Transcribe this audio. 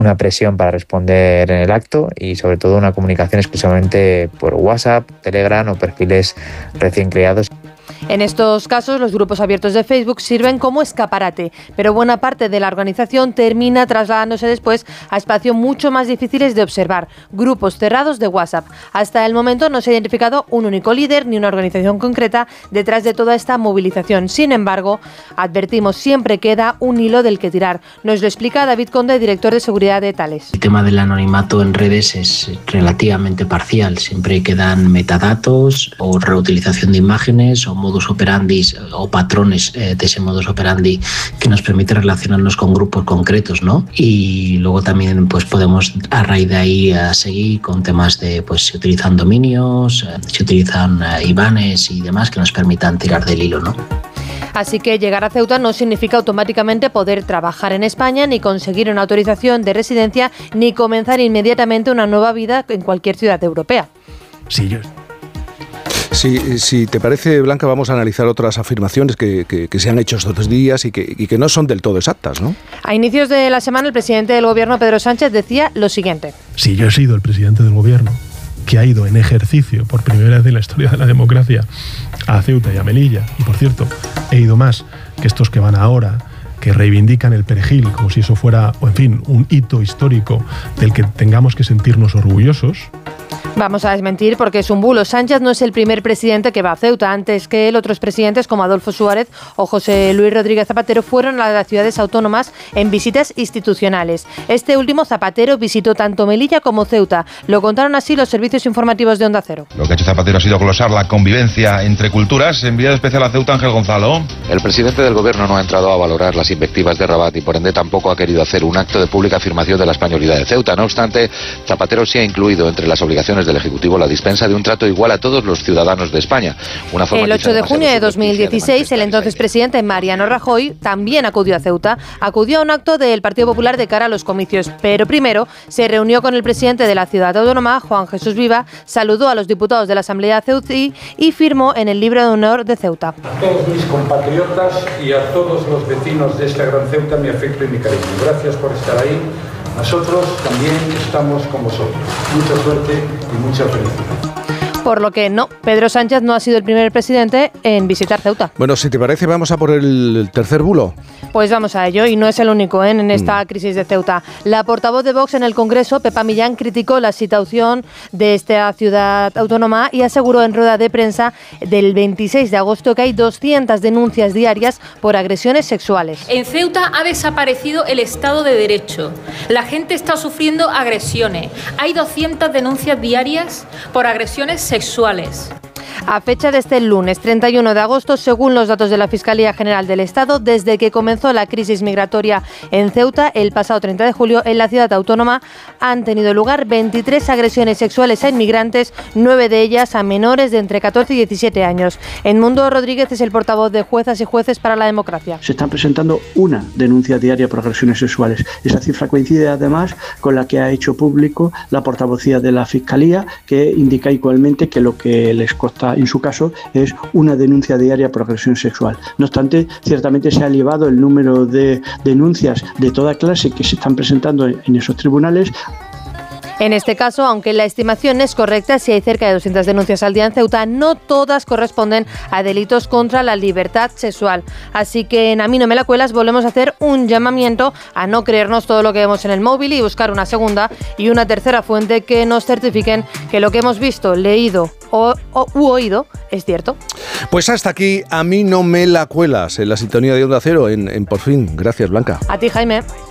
una presión para responder en el acto y sobre todo una comunicación exclusivamente por WhatsApp, Telegram o perfiles recién creados. En estos casos, los grupos abiertos de Facebook sirven como escaparate, pero buena parte de la organización termina trasladándose después a espacios mucho más difíciles de observar, grupos cerrados de WhatsApp. Hasta el momento no se ha identificado un único líder ni una organización concreta detrás de toda esta movilización. Sin embargo, advertimos, siempre queda un hilo del que tirar. Nos lo explica David Conde, director de seguridad de Thales. El tema del anonimato en redes es relativamente parcial. Siempre quedan metadatos o reutilización de imágenes o modus operandi o patrones de ese modus operandi que nos permite relacionarnos con grupos concretos, ¿no? Y luego también pues podemos a raíz de ahí seguir con temas de pues si utilizan dominios, si utilizan IBANes y demás que nos permitan tirar del hilo, ¿no? Así que llegar a Ceuta no significa automáticamente poder trabajar en España, ni conseguir una autorización de residencia, ni comenzar inmediatamente una nueva vida en cualquier ciudad europea. Si te parece, Blanca, vamos a analizar otras afirmaciones que se han hecho estos días y que no son del todo exactas, ¿no? A inicios de la semana, el presidente del gobierno, Pedro Sánchez, decía lo siguiente. Si yo he sido el presidente del gobierno que ha ido en ejercicio por primera vez en la historia de la democracia a Ceuta y a Melilla, y por cierto, he ido más que estos que van ahora, que reivindican el perejil como si eso fuera, o en fin, un hito histórico del que tengamos que sentirnos orgullosos. Vamos a desmentir porque es un bulo. Sánchez no es el primer presidente que va a Ceuta. Antes que él, otros presidentes como Adolfo Suárez o José Luis Rodríguez Zapatero fueron a las ciudades autónomas en visitas institucionales. Este último, Zapatero, visitó tanto Melilla como Ceuta. Lo contaron así los servicios informativos de Onda Cero. Lo que ha hecho Zapatero ha sido glosar la convivencia entre culturas. Enviado especial a Ceuta, Ángel Gonzalo. El presidente del gobierno no ha entrado a valorar las invectivas de Rabat y por ende tampoco ha querido hacer un acto de pública afirmación de la españolidad de Ceuta. No obstante, Zapatero sí ha incluido entre las obligaciones del Ejecutivo la dispensa de un trato igual a todos los ciudadanos de España. El 8 de junio de 2016, el entonces presidente Mariano Rajoy también acudió a Ceuta. Acudió a un acto del Partido Popular de cara a los comicios, pero primero se reunió con el presidente de la ciudad autónoma, Juan Jesús Viva, saludó a los diputados de la Asamblea ceutí y firmó en el libro de honor de Ceuta. A todos mis compatriotas y a todos los vecinos de esta gran Ceuta, mi afecto y mi cariño. Gracias por estar ahí. Nosotros también estamos con vosotros. Mucha suerte y mucha felicidad. Por lo que no, Pedro Sánchez no ha sido el primer presidente en visitar Ceuta. Bueno, si te parece, vamos a por el tercer bulo. Pues vamos a ello, y no es el único en esta crisis de Ceuta. La portavoz de Vox en el Congreso, Pepa Millán, criticó la situación de esta ciudad autónoma y aseguró en rueda de prensa del 26 de agosto que hay 200 denuncias diarias por agresiones sexuales. En Ceuta ha desaparecido el Estado de Derecho. La gente está sufriendo agresiones. Hay 200 denuncias diarias por agresiones sexuales. A fecha de este lunes 31 de agosto, según los datos de la Fiscalía General del Estado, desde que comenzó la crisis migratoria en Ceuta el pasado 30 de julio, en la ciudad autónoma han tenido lugar 23 agresiones sexuales a inmigrantes, 9 de ellas a menores de entre 14 y 17 años. Edmundo Rodríguez es el portavoz de Juezas y Jueces para la Democracia. Se están presentando una denuncia diaria por agresiones sexuales. Esa cifra coincide además con la que ha hecho público la portavocía de la Fiscalía, que indica igualmente que lo que les consta en su caso es una denuncia diaria por agresión sexual. No obstante, ciertamente se ha elevado el número de denuncias de toda clase que se están presentando en esos tribunales. En este caso, aunque la estimación es correcta, si hay cerca de 200 denuncias al día en Ceuta, no todas corresponden a delitos contra la libertad sexual. Así que en A mí no me la cuelas volvemos a hacer un llamamiento a no creernos todo lo que vemos en el móvil y buscar una segunda y una tercera fuente que nos certifiquen que lo que hemos visto, leído u oído es cierto. Pues hasta aquí A mí no me la cuelas, en la sintonía de Onda Cero, en Por Fin. Gracias, Blanca. A ti, Jaime.